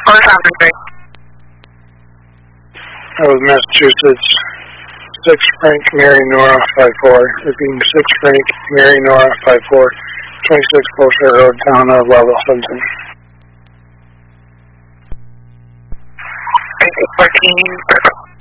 That was Massachusetts. 6 Frank, Mary, Nora, 54. Repeating 6 Frank, Mary, Nora, 54. 26 Bullshit Road, town of Level, Hudson. 14.